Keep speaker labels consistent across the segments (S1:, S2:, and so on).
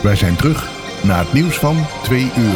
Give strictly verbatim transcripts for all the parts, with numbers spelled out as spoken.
S1: Wij zijn terug na het nieuws van twee uur.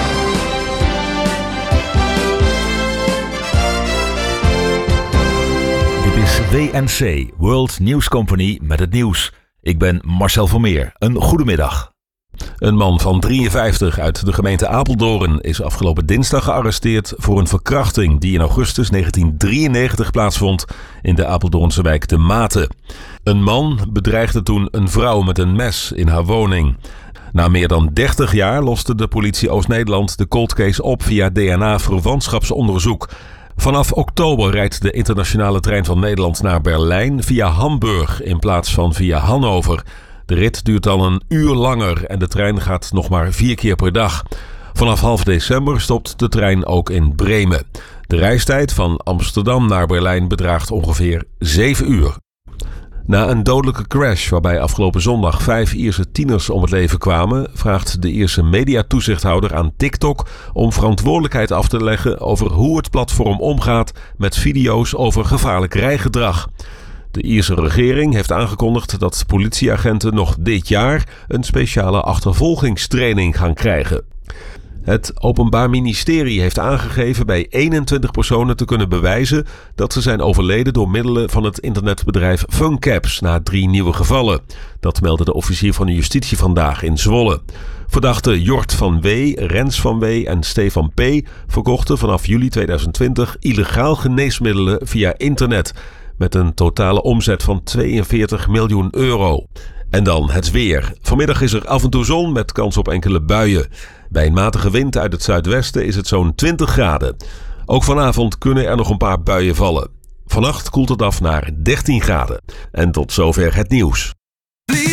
S2: Dit is W N C, World News Company, met het nieuws. Ik ben Marcel Vermeer. Een goedemiddag. Een man van drieënvijftig uit de gemeente Apeldoorn is afgelopen dinsdag gearresteerd voor een verkrachting die in augustus negentien drieënnegentig plaatsvond in de Apeldoornse wijk De Maten. Een man bedreigde toen een vrouw met een mes in haar woning. Na meer dan dertig jaar loste de politie Oost-Nederland de cold case op via D N A-verwantschapsonderzoek. Vanaf oktober rijdt de internationale trein van Nederland naar Berlijn via Hamburg in plaats van via Hannover. De rit duurt dan een uur langer en de trein gaat nog maar vier keer per dag. Vanaf half december stopt de trein ook in Bremen. De reistijd van Amsterdam naar Berlijn bedraagt ongeveer zeven uur. Na een dodelijke crash waarbij afgelopen zondag vijf Ierse tieners om het leven kwamen, vraagt de Ierse mediatoezichthouder aan TikTok om verantwoordelijkheid af te leggen over hoe het platform omgaat met video's over gevaarlijk rijgedrag. De Ierse regering heeft aangekondigd dat politieagenten nog dit jaar een speciale achtervolgingstraining gaan krijgen. Het Openbaar Ministerie heeft aangegeven bij eenentwintig personen te kunnen bewijzen dat ze zijn overleden door middelen van het internetbedrijf Funcaps na drie nieuwe gevallen. Dat meldde de officier van de justitie vandaag in Zwolle. Verdachten Jort van W, Rens van W en Stefan P. verkochten vanaf juli tweeduizend twintig illegaal geneesmiddelen via internet met een totale omzet van tweeënveertig miljoen euro. En dan het weer. Vanmiddag is er af en toe zon met kans op enkele buien. Bij een matige wind uit het zuidwesten is het zo'n twintig graden. Ook vanavond kunnen er nog een paar buien vallen. Vannacht koelt het af naar dertien graden. En tot zover het nieuws.